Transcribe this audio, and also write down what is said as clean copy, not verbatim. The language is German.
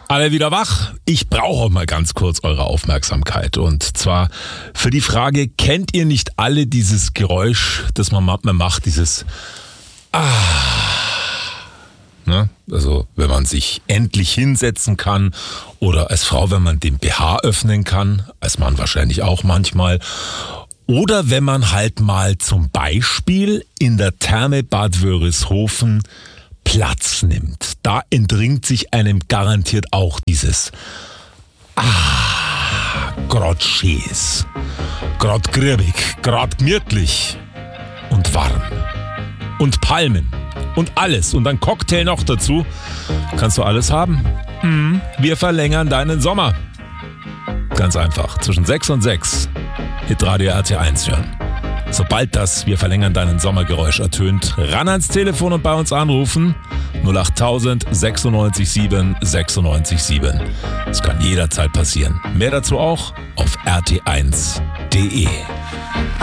Alle wieder wach? Ich brauche mal ganz kurz eure Aufmerksamkeit. Und zwar für die Frage, kennt ihr nicht alle dieses Geräusch, das man macht, dieses Ne? Also wenn man sich endlich hinsetzen kann oder als Frau, wenn man den BH öffnen kann, als Mann wahrscheinlich auch manchmal. Oder wenn man halt mal zum Beispiel in der Therme Bad Wörishofen Platz nimmt. Da entringt sich einem garantiert auch dieses grad schäs, grad griebig, grad gemütlich und warm und Palmen und alles und ein Cocktail noch dazu. Kannst du alles haben? Wir verlängern deinen Sommer. Ganz einfach, zwischen 6 und 6 Hitradio RT1 hören. Sobald das Wir verlängern deinen Sommergeräusch ertönt, ran ans Telefon und bei uns anrufen. 08000 96 7 96 7. Das kann jederzeit passieren. Mehr dazu auch auf rt1.de.